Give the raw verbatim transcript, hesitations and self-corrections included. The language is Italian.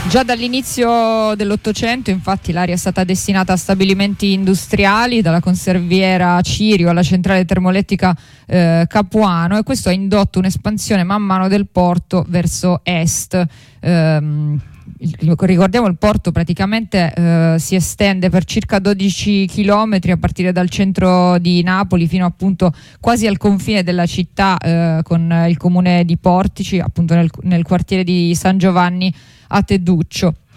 Già dall'inizio dell'Ottocento, infatti, l'area è stata destinata a stabilimenti industriali, dalla conserviera Cirio alla centrale termoelettrica eh, Capuano, e questo ha indotto un'espansione man mano del porto verso est. Ehm, ricordiamo, il porto praticamente eh, si estende per circa dodici chilometri a partire dal centro di Napoli fino appunto quasi al confine della città eh, con il comune di Portici, appunto nel, nel quartiere di San Giovanni a Teduccio.